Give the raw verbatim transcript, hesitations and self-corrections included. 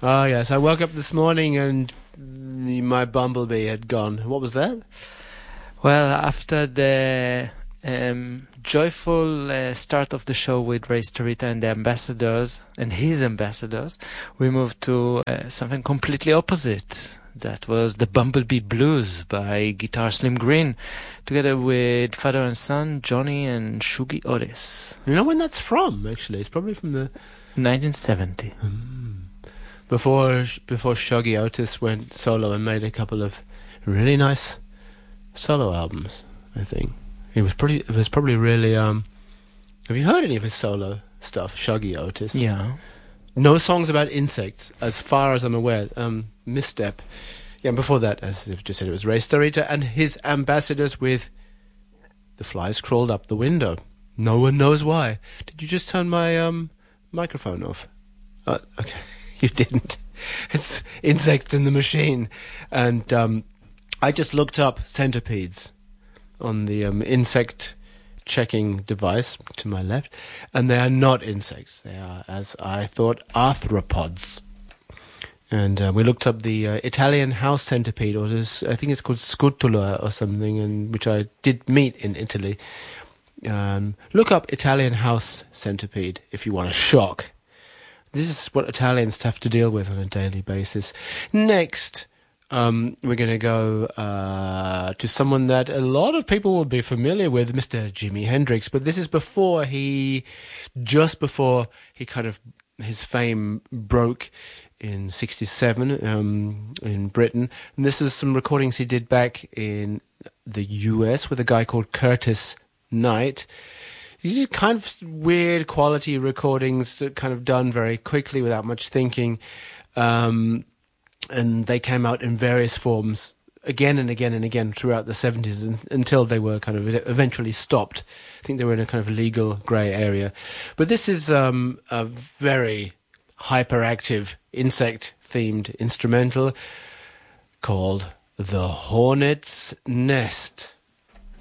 Oh, yes. I woke up this morning and my bumblebee had gone. What was that? Well, after the um, joyful uh, start of the show with Ray Starita and the ambassadors and his ambassadors, we moved to uh, something completely opposite. That was the Bumblebee Blues by Guitar Slim Green, together with father and son, Johnny and Shuggy Otis. You know when that's from, actually? It's probably from the... nineteen seventy. Mm. Before before Shuggy Otis went solo and made a couple of really nice solo albums, I think. It was pretty. It was probably really... Um, have you heard any of his solo stuff, Shuggy Otis? Yeah. No songs about insects, as far as I'm aware. Um, Misstep. Yeah, and before that, as I've just said, it was Ray Starita and his ambassadors with The Flies Crawled Up the Window. No one knows why. Did you just turn my um, microphone off? Oh, okay, you didn't. It's Insects in the Machine. And um, I just looked up centipedes on the um, insect checking device to my left, and they are not insects. They are, as I thought, arthropods. And uh, we looked up the uh, Italian house centipede, or this, I think it's called scutula or something, and which I did meet in Italy. Um, look up Italian house centipede if you want a shock. This is what Italians have to deal with on a daily basis. Next, um, we're going to go uh, to someone that a lot of people will be familiar with, Mister Jimi Hendrix. But this is before he, just before he kind of, his fame broke in sixty-seven um, in Britain. And this was some recordings he did back in the U S with a guy called Curtis Knight. These are kind of weird quality recordings that kind of done very quickly without much thinking. Um, and they came out in various forms again and again and again throughout the seventies and, until they were kind of eventually stopped. I think they were in a kind of legal grey area. But this is um, a very hyperactive insect-themed instrumental called The Hornet's Nest.